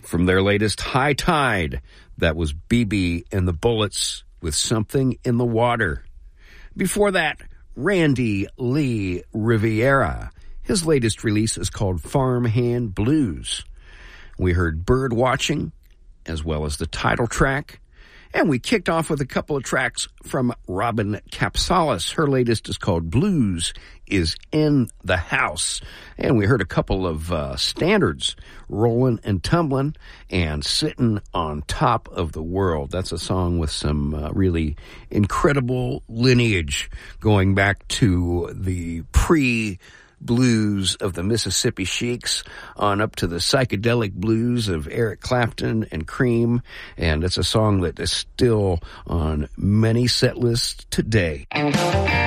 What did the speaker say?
From their latest High Tide, that was BB and the Bullets with Something in the Water. Before that, Randy Lee Riviera. His latest release is called Farmhand Blues. We heard Bird Watching, as well as the title track. And we kicked off with a couple of tracks from Robin Capsalis. Her latest is called Blues is in the House. And we heard a couple of standards, Rollin' and Tumblin' and Sittin' on Top of the World. That's a song with some really incredible lineage going back to the blues of the Mississippi Sheiks on up to the psychedelic blues of Eric Clapton and Cream, and it's a song that is still on many set lists today.